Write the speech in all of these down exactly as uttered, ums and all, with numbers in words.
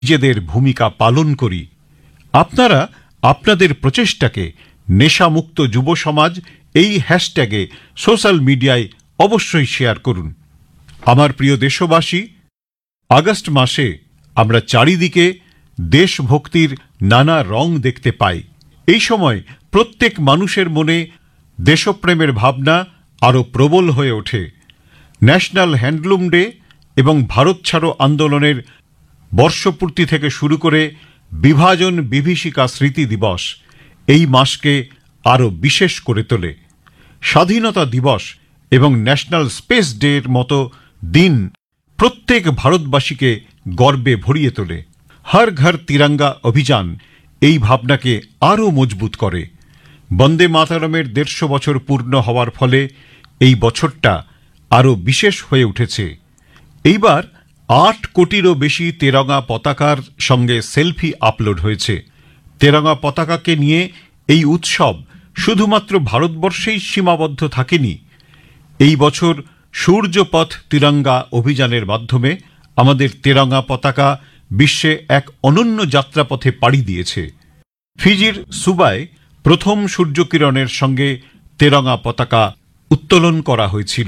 নিজেদের ভূমিকা পালন করি। আপনারা আপনাদের প্রচেষ্টাকে নেশামুক্ত যুব সমাজ এই হ্যাশট্যাগে সোশ্যাল মিডিয়ায় অবশ্যই শেয়ার করুন। আমার প্রিয় দেশবাসী, আগস্ট মাসে আমরা চারিদিকে দেশভক্তির নানা রং দেখতে পাই। এই সময় প্রত্যেক মানুষের মনে দেশপ্রেমের ভাবনা আরও প্রবল হয়ে ওঠে। ন্যাশনাল হ্যান্ডলুম ডে এবং ভারত ছাড়ো আন্দোলনের বর্ষপূর্তি থেকে শুরু করে বিভাজন বিভীষিকা স্মৃতি দিবস এই মাসকে আরও বিশেষ করে তোলে। স্বাধীনতা দিবস এবং ন্যাশনাল স্পেস ডে এর মতো দিন প্রত্যেক ভারতবাসীকে গর্বে ভরিয়ে তোলে। হর ঘর তিরঙ্গা অভিযান এই ভাবনাকে আরও মজবুত করে। বন্দে মাতরমের দেড়শো বছর পূর্ণ হওয়ার ফলে এই বছরটা আরও বিশেষ হয়ে উঠেছে। এইবার আট কোটিরও বেশি তেরঙ্গা পতাকার সঙ্গে সেলফি আপলোড হয়েছে। তেরঙ্গা পতাকাকে নিয়ে এই উৎসব শুধুমাত্র ভারতবর্ষেই সীমাবদ্ধ থাকেনি। এই বছর সূর্যপথ তিরঙ্গা অভিযানের মাধ্যমে আমাদের তেরঙ্গা পতাকা বিশ্বে এক অনন্য যাত্রাপথে পাড়ি দিয়েছে। ফিজির সুবায় প্রথম সূর্যকিরণের সঙ্গে তেরঙ্গা পতাকা উত্তোলন করা হয়েছিল।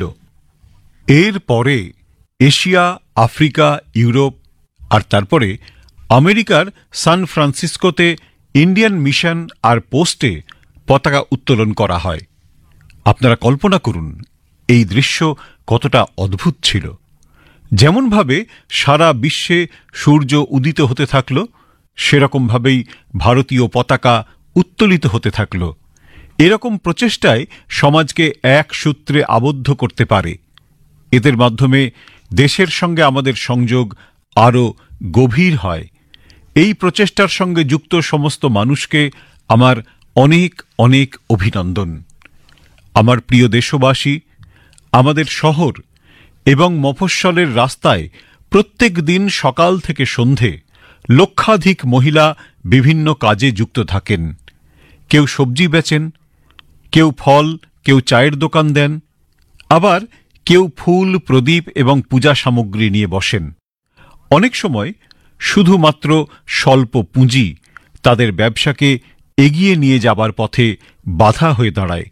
এর পরে এশিয়া, আফ্রিকা, ইউরোপ আর তারপরে আমেরিকার সান ফ্রান্সিসকোতে ইন্ডিয়ান মিশন আর পোস্টে পতাকা উত্তোলন করা হয়। আপনারা কল্পনা করুন এই দৃশ্য কতটা অদ্ভুত ছিল। যেমনভাবে সারা বিশ্বে সূর্য উদিত হতে থাকল, সেরকমভাবেই ভারতীয় পতাকা উত্তোলিত হতে থাকল। এরকম প্রচেষ্টায় সমাজকে এক সূত্রে আবদ্ধ করতে পারে। এদের মাধ্যমে দেশের সঙ্গে আমাদের সংযোগ আরও গভীর হয়। এই প্রচেষ্টার সঙ্গে যুক্ত সমস্ত মানুষকে আমার অনেক অনেক অভিনন্দন। আমার প্রিয় দেশবাসী, আমাদের শহর এবং মফস্বলের রাস্তায় প্রত্যেক দিন সকাল থেকে সন্ধে লক্ষাধিক মহিলা বিভিন্ন কাজে যুক্ত থাকেন। কেউ সবজি বেচেন, কেউ ফল, কেউ চায়ের দোকান দেন, আবার কেউ ফুল, প্রদীপ এবং পূজা সামগ্রী নিয়ে বসেন। অনেক সময় শুধুমাত্র স্বল্প পুঁজি তাদের ব্যবসাকে এগিয়ে নিয়ে যাবার পথে বাধা হয়ে দাঁড়ায়।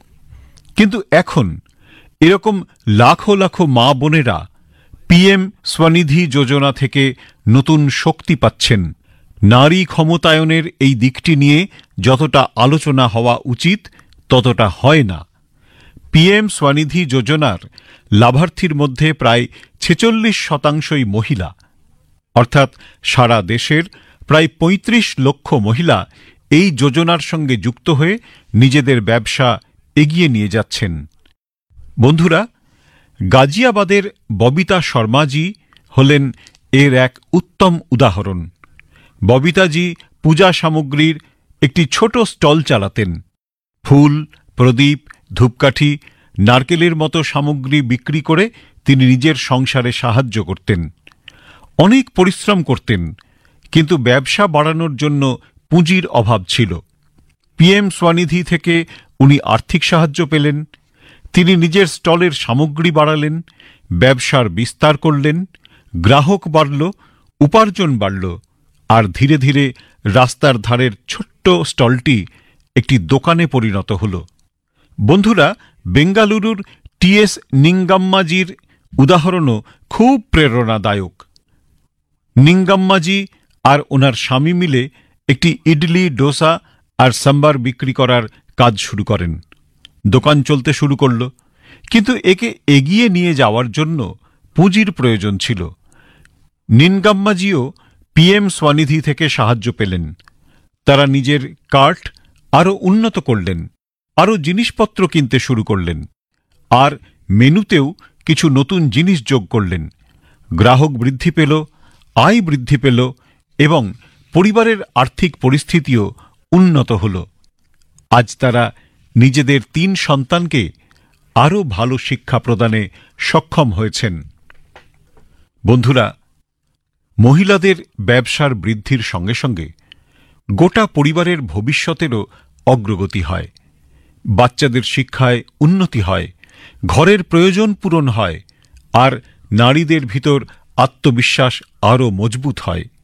কিন্তু এখন এরকম লাখো লাখো মা বোনেরা পিএম স্বনিধি যোজনা থেকে নতুন শক্তি পাচ্ছেন। নারী ক্ষমতায়নের এই দিকটি নিয়ে যতটা আলোচনা হওয়া উচিত ততটা হয় না। পিএম স্বনিধি যোজনার লাভার্থীর মধ্যে প্রায় ছেচল্লিশ শতাংশই মহিলা, অর্থাৎ সারা দেশের প্রায় পঁয়ত্রিশ লক্ষ মহিলা এই যোজনার সঙ্গে যুক্ত হয়ে নিজেদের ব্যবসা এগিয়ে নিয়ে যাচ্ছেন। বন্ধুরা, গাজিয়াবাদের ববিতা শর্মাজি হলেন এর এক উত্তম উদাহরণ। ববিতাজি পূজা সামগ্রীর একটি ছোট স্টল চালাতেন। ফুল, প্রদীপ, ধূপকাঠি, নারকেলের মতো সামগ্রী বিক্রি করে তিনি নিজের সংসারে সাহায্য করতেন। অনেক পরিশ্রম করতেন, কিন্তু ব্যবসা বাড়ানোর জন্য পুঁজির অভাব ছিল। পিএম স্বনিধি থেকে উনি আর্থিক সাহায্য পেলেন। তিনি নিজের স্টলের সামগ্রী বাড়ালেন, ব্যবসার বিস্তার করলেন, গ্রাহক বাড়ল, উপার্জন বাড়ল, আর ধীরে ধীরে রাস্তার ধারের ছোট্ট স্টলটি একটি দোকানে পরিণত হল। বন্ধুরা, বেঙ্গালুরুর টিএস নিঙ্গাম্মাজির উদাহরণও খুব প্রেরণাদায়ক। নিঙ্গাম্মাজি আর ওনার স্বামী মিলে একটি ইডলি, ডোসা আর সাম্বার বিক্রি করার কাজ শুরু করেন। দোকান চলতে শুরু করল, কিন্তু একে এগিয়ে নিয়ে যাওয়ার জন্য পুঁজির প্রয়োজন ছিল। নিঙ্গাম্মাজিও পিএম স্বনিধি থেকে সাহায্য পেলেন। তারা নিজের কার্ট আরও উন্নত করলেন, আরও জিনিসপত্র কিনতে শুরু করলেন, আর মেনুতেও কিছু নতুন জিনিস যোগ করলেন। গ্রাহক বৃদ্ধি পেল, আয় বৃদ্ধি পেল এবং পরিবারের আর্থিক পরিস্থিতিও উন্নত হল। আজ তারা নিজেদের তিন সন্তানকে আরও ভালো শিক্ষা প্রদানে সক্ষম হয়েছেন। বন্ধুরা, মহিলাদের ব্যবসার বৃদ্ধির সঙ্গে সঙ্গে গোটা পরিবারের ভবিষ্যতেরও অগ্রগতি হয়। বাচ্চাদের শিক্ষায় উন্নতি হয়, ঘরের প্রয়োজন পূরণ হয়, আর নারীদের ভিতর আত্মবিশ্বাস আরও মজবুত হয়।